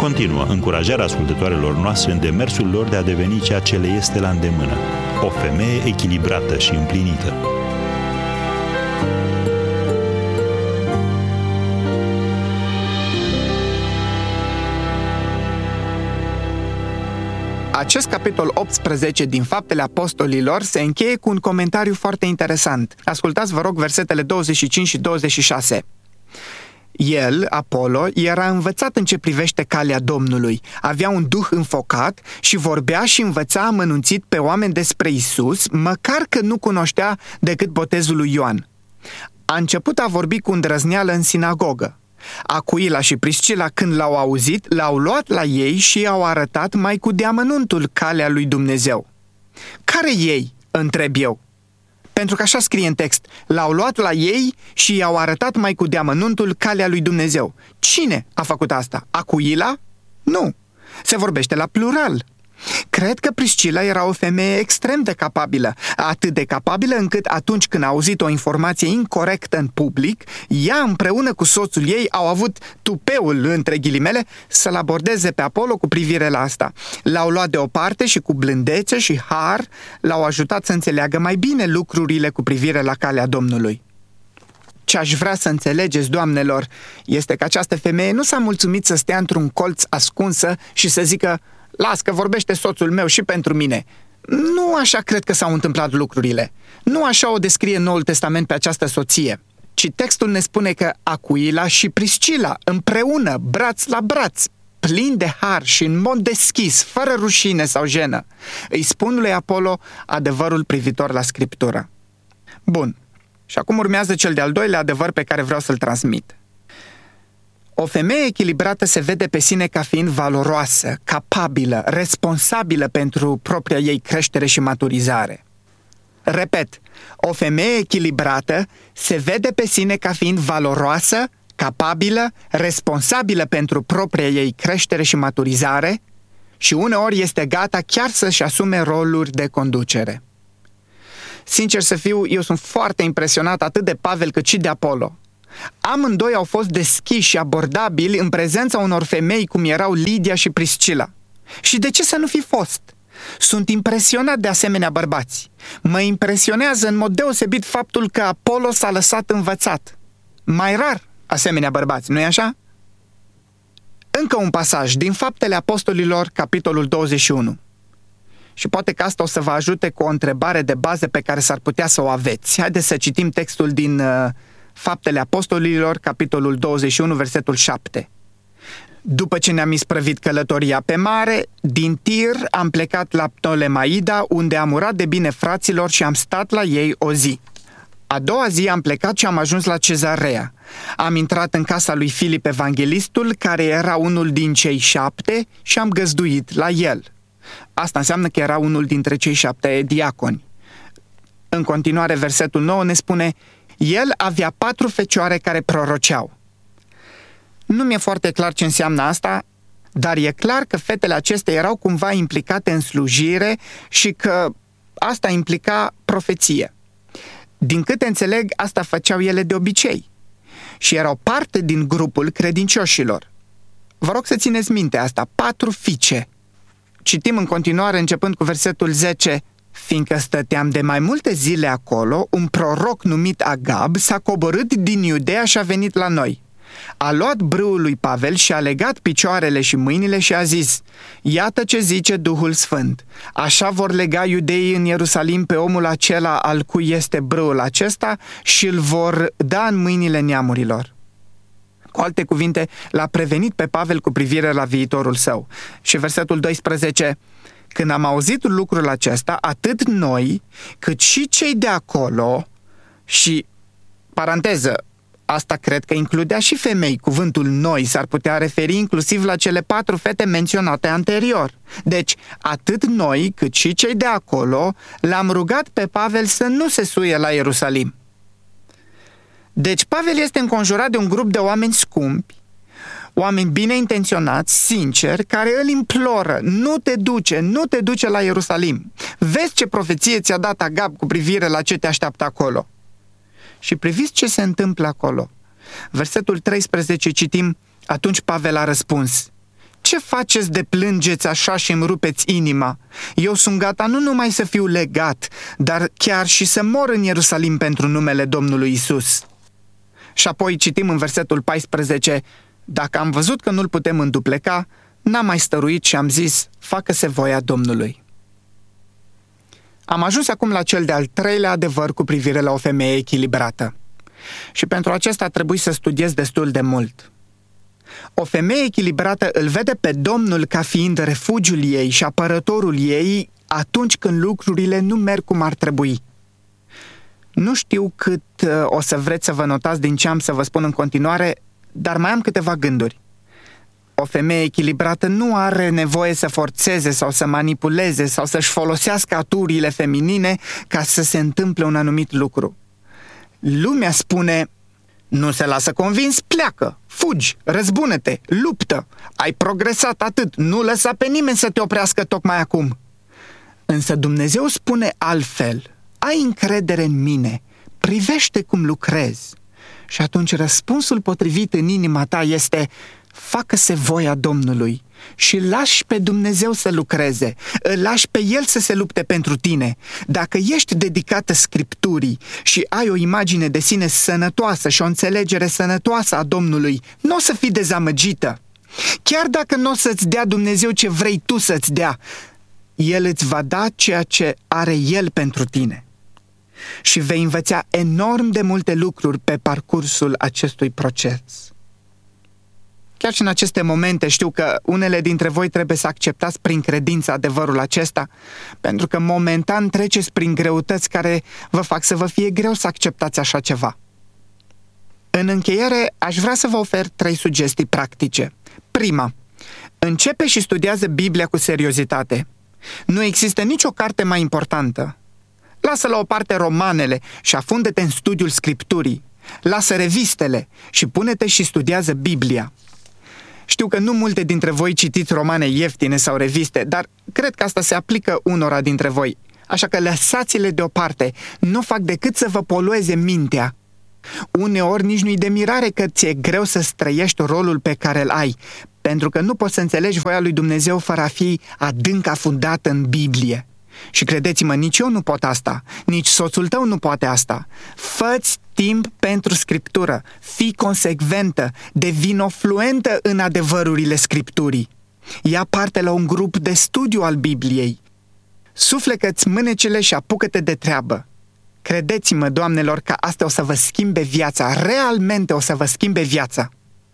Continuă încurajarea ascultătoarelor noastre în demersul lor de a deveni ceea ce le este la îndemână, o femeie echilibrată și împlinită. Acest capitol 18 din Faptele Apostolilor se încheie cu un comentariu foarte interesant. Ascultați, vă rog, versetele 25 și 26. El, Apollo, era învățat în ce privește calea Domnului, avea un duh înfocat și vorbea și învăța amănunțit pe oameni despre Isus, măcar că nu cunoștea decât botezul lui Ioan. A început a vorbi cu îndrăzneală în sinagogă. Acuila și Priscila, când l-au auzit, l-au luat la ei și i-au arătat mai cu deamănuntul calea lui Dumnezeu. Care ei? Întreb eu. Pentru că așa scrie în text, l-au luat la ei și i-au arătat mai cu deamănuntul calea lui Dumnezeu. Cine a făcut asta? Acuila? Nu. Se vorbește la plural. Cred că Priscila era o femeie extrem de capabilă, atât de capabilă încât atunci când a auzit o informație incorectă în public, ea împreună cu soțul ei au avut tupeul, între ghilimele, să-l abordeze pe Apollo cu privire la asta. L-au luat deoparte și cu blândețe și har l-au ajutat să înțeleagă mai bine lucrurile cu privire la calea Domnului. Ce aș vrea să înțelegeți, doamnelor, este că această femeie nu s-a mulțumit să stea într-un colț ascunsă și să zică: las că vorbește soțul meu și pentru mine. Nu așa cred că s-au întâmplat lucrurile. Nu așa o descrie Noul Testament pe această soție. Ci textul ne spune că Acuila și Priscila, împreună, braț la braț, plini de har și în mod deschis, fără rușine sau jenă, îi spun lui Apollo adevărul privitor la Scriptură. Bun. Și acum urmează cel de-al doilea adevăr pe care vreau să-l transmit. O femeie echilibrată se vede pe sine ca fiind valoroasă, capabilă, responsabilă pentru propria ei creștere și maturizare. Repet, o femeie echilibrată se vede pe sine ca fiind valoroasă, capabilă, responsabilă pentru propria ei creștere și maturizare și uneori este gata chiar să-și asume roluri de conducere. Sincer să fiu, eu sunt foarte impresionat atât de Pavel cât și de Apollo. Amândoi au fost deschiși și abordabili în prezența unor femei cum erau Lidia și Priscila. Și de ce să nu fi fost? Sunt impresionat de asemenea bărbați. Mă impresionează în mod deosebit faptul că Apollo s-a lăsat învățat. Mai rar asemenea bărbați, nu-i așa? Încă un pasaj din Faptele Apostolilor, capitolul 21. Și poate că asta o să vă ajute cu o întrebare de bază pe care s-ar putea să o aveți. Haideți să citim textul din Faptele Apostolilor, capitolul 21, versetul 7. După ce ne-am isprăvit călătoria pe mare, din Tir am plecat la Ptolemaida, unde am urat de bine fraților și am stat la ei o zi. A doua zi am plecat și am ajuns la Cezarea. Am intrat în casa lui Filip Evanghelistul, care era unul din cei 7, și am găzduit la el. Asta înseamnă că era unul dintre cei 7 diaconi. În continuare, versetul 9 ne spune: el avea 4 fecioare care proroceau. Nu mi-e foarte clar ce înseamnă asta, dar e clar că fetele acestea erau cumva implicate în slujire și că asta implica profeție. Din câte înțeleg, asta făceau ele de obicei și erau parte din grupul credincioșilor. Vă rog să țineți minte asta, 4 fiice. Citim în continuare începând cu versetul 10. Fiindcă stăteam de mai multe zile acolo, un proroc numit Agab s-a coborât din Iudeea și a venit la noi. A luat brâul lui Pavel și a legat picioarele și mâinile și a zis: iată ce zice Duhul Sfânt, așa vor lega iudeii în Ierusalim pe omul acela al cui este brâul acesta și îl vor da în mâinile neamurilor. Cu alte cuvinte, l-a prevenit pe Pavel cu privire la viitorul său. Și versetul 12: când am auzit lucrul acesta, atât noi, cât și cei de acolo, și, paranteză, asta cred că includea și femei, cuvântul noi s-ar putea referi inclusiv la cele 4 fete menționate anterior. Deci, atât noi, cât și cei de acolo, l-am rugat pe Pavel să nu se suie la Ierusalim. Deci, Pavel este înconjurat de un grup de oameni scumpi, oameni bine intenționați, sinceri, care îl imploră: nu te duce la Ierusalim. Vezi ce profeție ți-a dat Agab cu privire la ce te așteaptă acolo. Și priviți ce se întâmplă acolo. Versetul 13 citim: atunci Pavel a răspuns: ce faceți de plângeți așa și îmi rupeți inima? Eu sunt gata nu numai să fiu legat, dar chiar și să mor în Ierusalim pentru numele Domnului Isus. Și apoi citim în versetul 14, dacă am văzut că nu-l putem îndupleca, n-am mai stăruit și am zis, facă-se voia Domnului. Am ajuns acum la cel de-al treilea adevăr cu privire la o femeie echilibrată. Și pentru acesta trebuie să studiez destul de mult. O femeie echilibrată îl vede pe Domnul ca fiind refugiul ei și apărătorul ei atunci când lucrurile nu merg cum ar trebui. Nu știu cât o să vreți să vă notați din ce am să vă spun în continuare, dar mai am câteva gânduri. O femeie echilibrată nu are nevoie să forțeze sau să manipuleze sau să-și folosească aturile feminine ca să se întâmple un anumit lucru. Lumea spune, nu se lasă convins, pleacă, fugi, răzbună-te, luptă, ai progresat atât, nu lăsa pe nimeni să te oprească tocmai acum. Însă Dumnezeu spune altfel, ai încredere în mine, privește cum lucrez. Și atunci răspunsul potrivit în inima ta este, facă-se voia Domnului și lași pe Dumnezeu să lucreze, îl lași pe El să se lupte pentru tine. Dacă ești dedicată Scripturii și ai o imagine de sine sănătoasă și o înțelegere sănătoasă a Domnului, nu o să fii dezamăgită. Chiar dacă nu o să-ți dea Dumnezeu ce vrei tu să-ți dea, El îți va da ceea ce are El pentru tine. Și vei învăța enorm de multe lucruri pe parcursul acestui proces. Chiar și în aceste momente știu că unele dintre voi trebuie să acceptați prin credință adevărul acesta, pentru că momentan treceți prin greutăți care vă fac să vă fie greu să acceptați așa ceva. În încheiere, aș vrea să vă ofer 3 sugestii practice. Prima, începe și studiază Biblia cu seriozitate. Nu există nicio carte mai importantă. Lasă la o parte romanele și afundă-te în studiul Scripturii. Lasă revistele și pune-te și studiază Biblia. Știu că nu multe dintre voi citiți romane ieftine sau reviste, dar cred că asta se aplică unora dintre voi. Așa că lăsați-le deoparte, nu fac decât să vă polueze mintea. Uneori nici nu-i de mirare că ți-e greu să străiești rolul pe care îl ai, pentru că nu poți să înțelegi voia lui Dumnezeu fără a fi adânc afundată în Biblie. Și credeți-mă, nici eu nu pot asta, nici soțul tău nu poate asta. Fă-ți timp pentru Scriptură, fii consecventă, devino fluentă în adevărurile Scripturii. Ia parte la un grup de studiu al Bibliei. Suflecă-ți mânecele și apucă-te de treabă. Credeți-mă, doamnelor, că asta o să vă schimbe viața, realmente o să vă schimbe viața.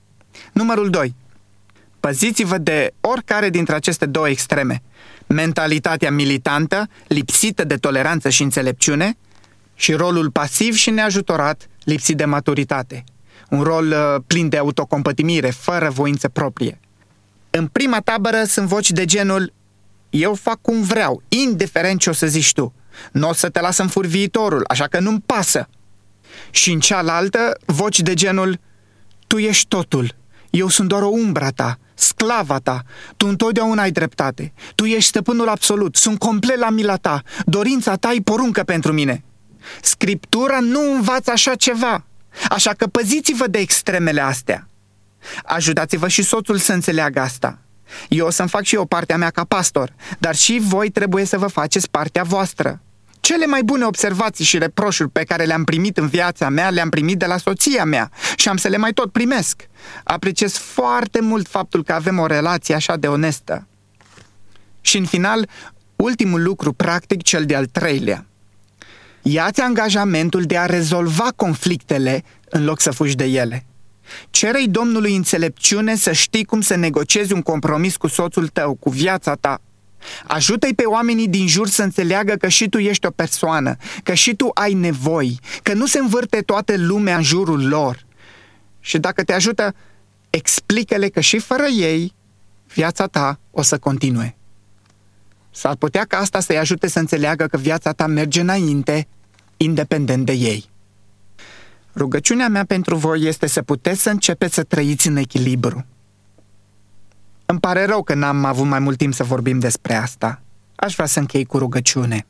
Numărul 2. Păziți-vă de oricare dintre aceste 2 extreme. Mentalitatea militantă, lipsită de toleranță și înțelepciune, și rolul pasiv și neajutorat, lipsit de maturitate. Un rol plin de autocompătimire, fără voință proprie. În prima tabără sunt voci de genul, eu fac cum vreau, indiferent ce o să zici tu. Nu o să te las în fur viitorul, așa că nu-mi pasă. Și în cealaltă, voci de genul, tu ești totul, eu sunt doar o umbră ta, sclava ta, tu întotdeauna ai dreptate, tu ești stăpânul absolut, sunt complet la mila ta, dorința ta e poruncă pentru mine. Scriptura nu învață așa ceva, așa că păziți-vă de extremele astea. Ajutați-vă și soțul să înțeleagă asta. Eu o să-mi fac și eu partea mea ca pastor, dar și voi trebuie să vă faceți partea voastră. Cele mai bune observații și reproșuri pe care le-am primit în viața mea, le-am primit de la soția mea și am să le mai tot primesc. Apreciez foarte mult faptul că avem o relație așa de onestă. Și în final, ultimul lucru practic, cel de-al 3-lea. Ia-ți angajamentul de a rezolva conflictele în loc să fugi de ele. Cere-i Domnului înțelepciune să știi cum să negociezi un compromis cu soțul tău, cu viața ta. Ajută-i pe oamenii din jur să înțeleagă că și tu ești o persoană, că și tu ai nevoi, că nu se învârte toată lumea în jurul lor. Și dacă te ajută, explică-le că și fără ei, viața ta o să continue. S-ar putea ca asta să-i ajute să înțeleagă că viața ta merge înainte, independent de ei. Rugăciunea mea pentru voi este să puteți să începeți să trăiți în echilibru. Îmi pare rău că n-am avut mai mult timp să vorbim despre asta. Aș vrea să închei cu rugăciune.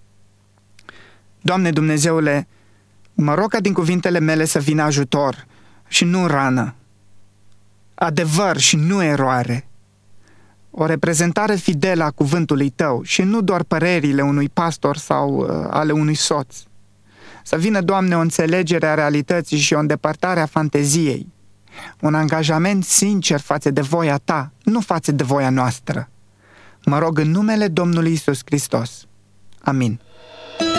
Doamne Dumnezeule, mă rog ca din cuvintele mele să vină ajutor și nu rană, adevăr și nu eroare. o reprezentare fidelă a cuvântului Tău și nu doar părerile unui pastor sau ale unui soț. Să vină, Doamne, o înțelegere a realității și o îndepărtare a fanteziei. Un angajament sincer față de voia Ta, nu față de voia noastră. Mă rog în numele Domnului Iisus Hristos. Amin.